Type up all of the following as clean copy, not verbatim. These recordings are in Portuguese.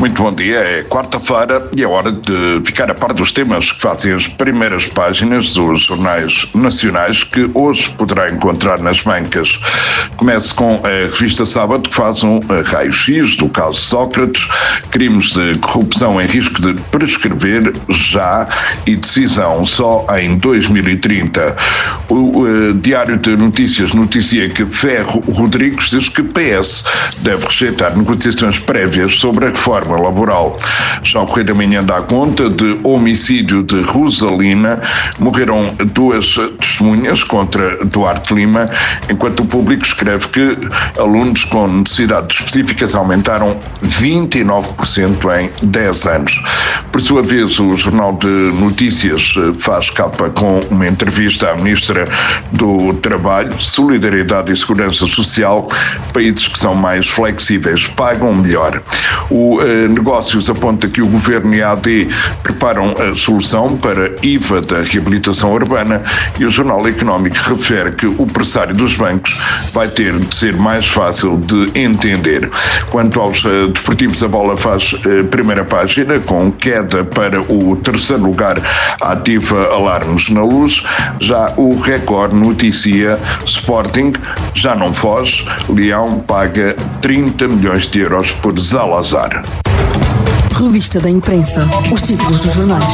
Muito bom dia, é quarta-feira e é hora de ficar a par dos temas que fazem as primeiras páginas dos jornais nacionais que hoje poderá encontrar nas bancas. Comece com a revista Sábado, que faz um raio-x do caso Sócrates, crimes de corrupção em risco de prescrever já e decisão só em 2030. O Diário de Notícias noticia que Ferro Rodrigues diz que PS deve rejeitar negociações prévias sobre a reforma laboral. Já o Correio da Manhã dá conta de homicídio de Rosalina. Morreram duas testemunhas contra Duarte Lima, enquanto o Público escreve que alunos com necessidades específicas aumentaram 29% em 10 anos. Por sua vez, o Jornal de Notícias faz capa com uma entrevista à Ministra do Trabalho, Solidariedade e Segurança Social. Países que são mais flexíveis pagam melhor. O Negócios aponta que o Governo e a AD preparam a solução para IVA da reabilitação urbana e o Jornal Económico refere que o pressário dos bancos vai ter de ser mais fácil de entender. Quanto aos desportivos, a Bola faz primeira página com queda para o terceiro lugar, a Ativa alarmes na Luz. Já o Record noticia Sporting já não foge, Leão paga 30 milhões de euros por Zalazar. Revista da Imprensa. Os títulos dos jornais.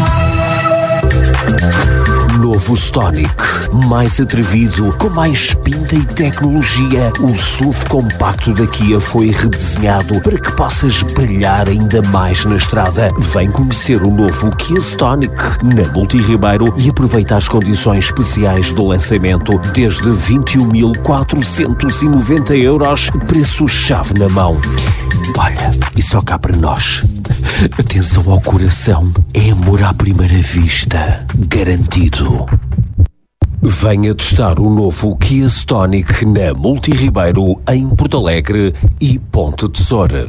Novo Stonic, mais atrevido, com mais pinta e tecnologia. O SUV compacto da Kia foi redesenhado para que possas brilhar ainda mais na estrada. Vem conhecer o novo Kia Stonic na Multi Ribeiro e aproveita as condições especiais do lançamento desde 21.490 euros, preço-chave na mão. Olha, e só cá para nós. Atenção ao coração, é amor à primeira vista, garantido. Venha testar o novo Kia Stonic na Multi Ribeiro, em Porto Alegre e Ponte Tesoura.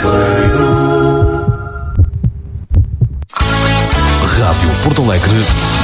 Rádio Porto Alegre